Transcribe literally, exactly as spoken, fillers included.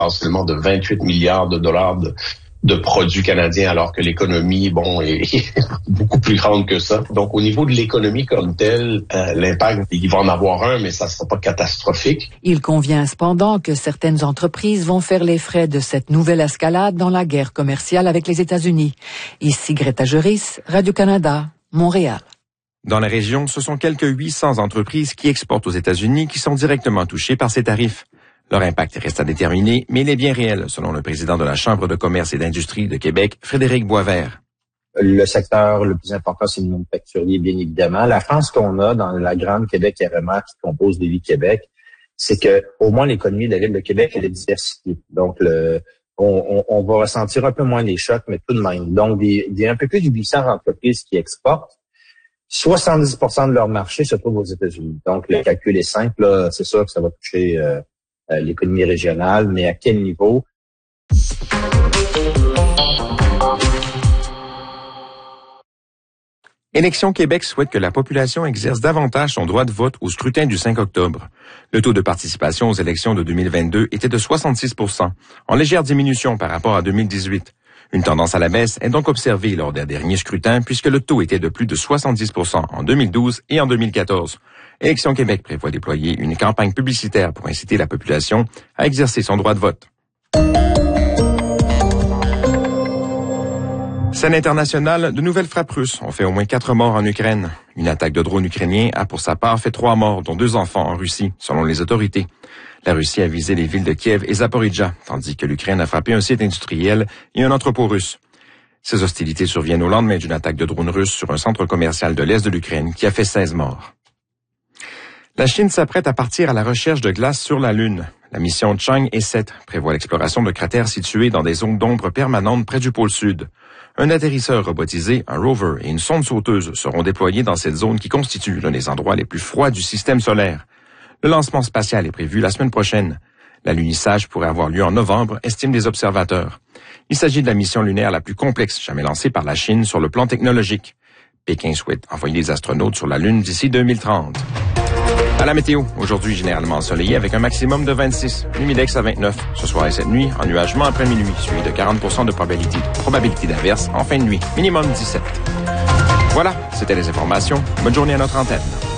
parle seulement de vingt-huit milliards de dollars de, de produits canadiens, alors que l'économie, bon, est, est beaucoup plus grande que ça. Donc, au niveau de l'économie comme telle, euh, l'impact, il va en avoir un, mais ça ne sera pas catastrophique. Il convient cependant que certaines entreprises vont faire les frais de cette nouvelle escalade dans la guerre commerciale avec les États-Unis. Ici Greta Juris, Radio-Canada, Montréal. Dans la région, ce sont quelques huit cents entreprises qui exportent aux États-Unis qui sont directement touchées par ces tarifs. Leur impact reste à déterminer, mais il est bien réel, selon le président de la Chambre de commerce et d'industrie de Québec, Frédéric Boisvert. Le secteur le plus important, c'est le manufacturier, bien évidemment. La chance qu'on a dans la grande Québec R M A qui compose Lévis-Québec, c'est que au moins l'économie de la ville de Québec, elle est diversifiée. Donc, le, on, on, on va ressentir un peu moins les chocs, mais tout de même. Donc, il y a un peu plus de huit cents entreprises qui exportent. soixante-dix pour cent de leur marché se trouve aux États-Unis. Donc, le calcul est simple. Là, c'est sûr que ça va toucher euh, l'économie régionale, mais à quel niveau? Élections Québec souhaite que la population exerce davantage son droit de vote au scrutin du cinq octobre. Le taux de participation aux élections de deux mille vingt-deux était de soixante-six pour cent, en légère diminution par rapport à deux mille dix-huit. Une tendance à la baisse est donc observée lors des derniers scrutins puisque le taux était de plus de soixante-dix pour cent en deux mille douze et en deux mille quatorze. Élections Québec prévoit déployer une campagne publicitaire pour inciter la population à exercer son droit de vote. Scène internationale, de nouvelles frappes russes ont fait au moins quatre morts en Ukraine. Une attaque de drone ukrainien a pour sa part fait trois morts, dont deux enfants en Russie, selon les autorités. La Russie a visé les villes de Kiev et Zaporijjia, tandis que l'Ukraine a frappé un site industriel et un entrepôt russe. Ces hostilités surviennent au lendemain d'une attaque de drone russe sur un centre commercial de l'Est de l'Ukraine qui a fait seize morts. La Chine s'apprête à partir à la recherche de glace sur la Lune. La mission Chang'e sept prévoit l'exploration de cratères situés dans des zones d'ombre permanentes près du pôle Sud. Un atterrisseur robotisé, un rover et une sonde sauteuse seront déployés dans cette zone qui constitue l'un des endroits les plus froids du système solaire. Le lancement spatial est prévu la semaine prochaine. L'alunissage pourrait avoir lieu en novembre, estiment les observateurs. Il s'agit de la mission lunaire la plus complexe jamais lancée par la Chine sur le plan technologique. Pékin souhaite envoyer des astronautes sur la Lune d'ici deux mille trente. À la météo, aujourd'hui généralement ensoleillé avec un maximum de vingt-six, l'humidex à vingt-neuf. Ce soir et cette nuit, ennuagement après minuit, suivi de quarante pour cent de probabilité, probabilité d'averse en fin de nuit, minimum dix-sept. Voilà, c'était les informations. Bonne journée à notre antenne.